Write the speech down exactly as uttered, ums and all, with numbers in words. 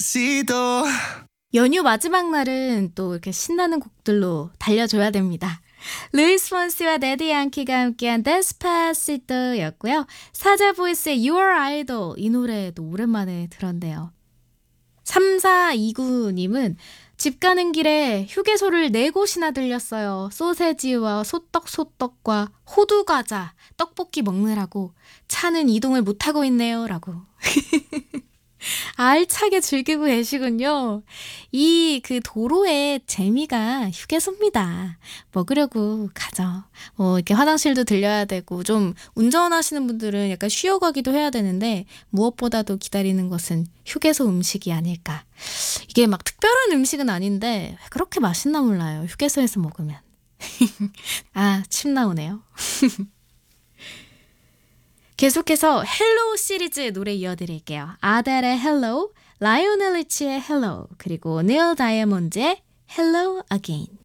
Despacito. 연휴 마지막 날은 또 이렇게 신나는 곡들로 달려줘야 됩니다. 루이스 폰시와 데디 양키가 함께한 Despacito였고요. 사자 보이스의 Your Idol, 이 노래도 오랜만에 들었네요. 삼사이구님은 집 가는 길에 휴게소를 네 곳이나 들렸어요. 소세지와 소떡소떡과 호두과자, 떡볶이 먹느라고 차는 이동을 못하고 있네요. 라고. 알차게 즐기고 계시군요. 이 그 도로의 재미가 휴게소입니다. 먹으려고 가죠. 뭐 이렇게 화장실도 들려야 되고 좀 운전하시는 분들은 약간 쉬어가기도 해야 되는데 무엇보다도 기다리는 것은 휴게소 음식이 아닐까. 이게 막 특별한 음식은 아닌데 왜 그렇게 맛있나 몰라요. 휴게소에서 먹으면. 아, 침 나오네요. 계속해서 헬로우 시리즈의 노래 이어드릴게요. 아델의 헬로우, 라이오넬 리치의 헬로우, 그리고 닐 다이아몬드의 헬로우 어게인.